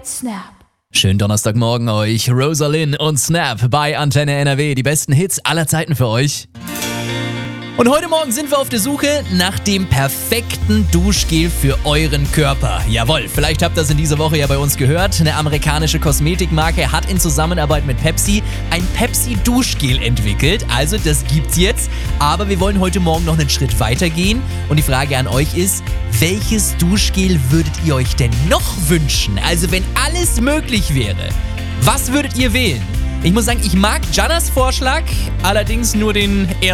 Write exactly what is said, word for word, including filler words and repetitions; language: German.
mit Snap. Schönen Donnerstagmorgen euch, Rosalind und Snap bei Antenne N R W. Die besten Hits aller Zeiten für euch. Und heute Morgen sind wir auf der Suche nach dem perfekten Duschgel für euren Körper. Jawohl, vielleicht habt ihr das in dieser Woche ja bei uns gehört. Eine amerikanische Kosmetikmarke hat in Zusammenarbeit mit Pepsi ein Pepsi-Duschgel entwickelt. Also das gibt's jetzt. Aber wir wollen heute Morgen noch einen Schritt weiter gehen. Und die Frage an euch ist, welches Duschgel würdet ihr euch denn noch wünschen? Also wenn alles möglich wäre, was würdet ihr wählen? Ich muss sagen, ich mag Jannas Vorschlag, allerdings nur den ersten.